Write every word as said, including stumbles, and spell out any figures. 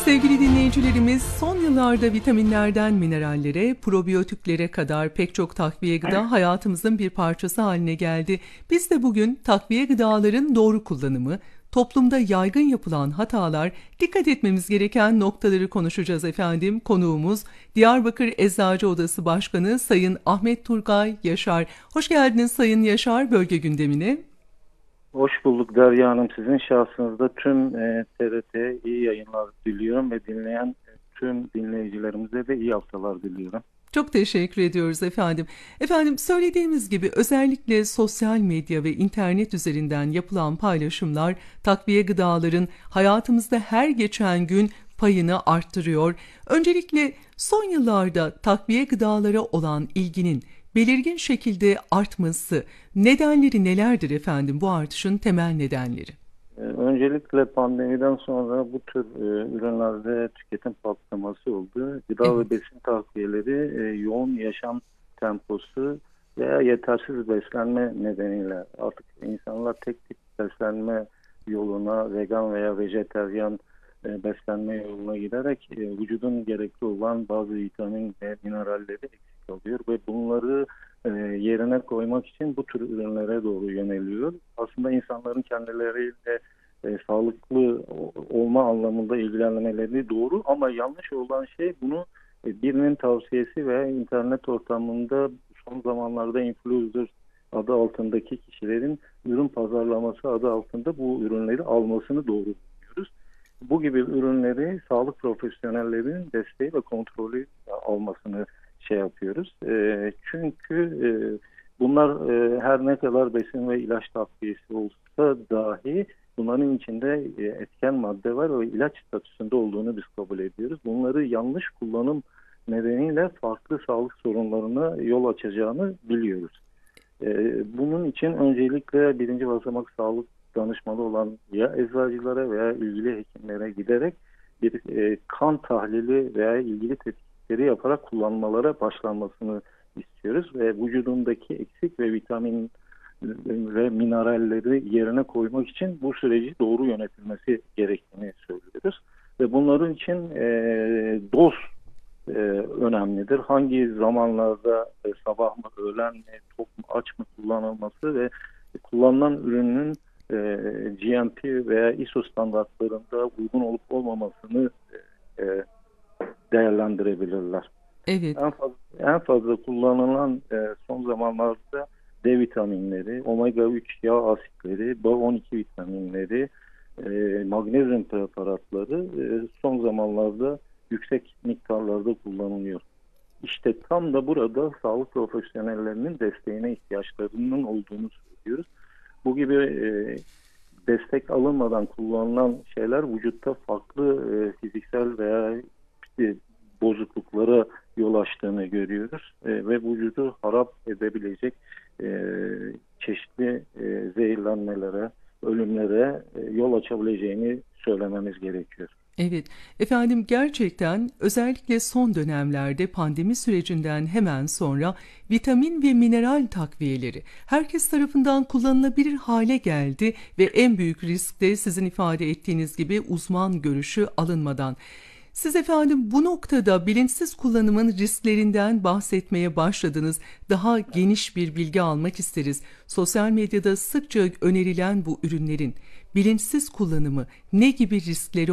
Sevgili dinleyicilerimiz, son yıllarda vitaminlerden minerallere, probiyotiklere kadar pek çok takviye gıda hayatımızın bir parçası haline geldi. Biz de bugün takviye gıdaların doğru kullanımı, toplumda yaygın yapılan hatalar, dikkat etmemiz gereken noktaları konuşacağız efendim. Konuğumuz Diyarbakır Eczacı Odası Başkanı Sayın Ahmet Turgay Yaşar. Hoş geldiniz Sayın Yaşar bölge gündemine. Hoş bulduk Derya Hanım. Sizin şahsınızda tüm e, T R T'ye iyi yayınlar diliyorum ve dinleyen e, tüm dinleyicilerimize de iyi haftalar diliyorum. Çok teşekkür ediyoruz efendim. Efendim söylediğimiz gibi özellikle sosyal medya ve internet üzerinden yapılan paylaşımlar takviye gıdaların hayatımızda her geçen gün payını arttırıyor. Öncelikle son yıllarda takviye gıdalara olan ilginin belirgin şekilde artması nedenleri nelerdir efendim, bu artışın temel nedenleri? Öncelikle pandemiden sonra bu tür e, ürünlerde tüketim patlaması oldu. Gıda Evet. ve besin takviyeleri e, yoğun yaşam temposu veya yetersiz beslenme nedeniyle artık insanlar tek tip beslenme yoluna, vegan veya vejeteryan e, beslenme yoluna giderek e, vücudun gerekli olan bazı vitamin ve mineralleri eksik kalıyor ve bunları e, yerine koymak için bu tür ürünlere doğru yöneliyor. Aslında insanların kendileriyle e, sağlıklı olma anlamında ilgilenmeleri doğru ama yanlış olan şey bunu e, birinin tavsiyesi veya internet ortamında son zamanlarda influencer adı altındaki kişilerin ürün pazarlaması adı altında bu ürünleri almasını doğru buluyoruz. Bu gibi ürünleri sağlık profesyonellerinin desteği ve kontrolü almasını şey yapıyoruz. E, çünkü e, bunlar e, her ne kadar besin ve ilaç takviyesi olsa dahi bunların içinde e, etken madde var ve ilaç statüsünde olduğunu biz kabul ediyoruz. Bunları yanlış kullanım nedeniyle farklı sağlık sorunlarına yol açacağını biliyoruz. E, bunun için öncelikle birinci basamak sağlık danışmanı olan ya eczacılara veya ilgili hekimlere giderek bir e, kan tahlili veya ilgili tetkikleri yaparak kullanmalara başlanmasını istiyoruz ve vücudundaki eksik ve vitamin ve mineralleri yerine koymak için bu süreci doğru yönetilmesi gerektiğini söylüyoruz. Ve bunların için e, doz e, önemlidir. Hangi zamanlarda e, sabah mı, öğlen mi, tok mu, aç mı kullanılması ve kullanılan ürünün e, G M P veya I S O standartlarında uygun olup olmamasını e, değerlendirebilirler. Evet. En fazla, en fazla kullanılan e, son zamanlarda D vitaminleri, omega üç yağ asitleri, B on iki vitaminleri, e, magnezyum preparatları e, son zamanlarda yüksek miktarlarda kullanılıyor. İşte tam da burada sağlık profesyonellerinin desteğine ihtiyaçlarının olduğunu söylüyoruz. Bu gibi e, destek alınmadan kullanılan şeyler vücutta farklı e, fiziksel veya e, bozukluklara yol açtığını görüyoruz e, ve vücudu harap edebilecek e, çeşitli e, zehirlenmelere, ölümlere e, yol açabileceğini söylememiz gerekiyor. Evet efendim, gerçekten özellikle son dönemlerde pandemi sürecinden hemen sonra vitamin ve mineral takviyeleri herkes tarafından kullanılabilir hale geldi ve en büyük risk de sizin ifade ettiğiniz gibi uzman görüşü alınmadan. Siz efendim bu noktada bilinçsiz kullanımın risklerinden bahsetmeye başladınız. Daha geniş bir bilgi almak isteriz. Sosyal medyada sıkça önerilen bu ürünlerin bilinçsiz kullanımı ne gibi riskleri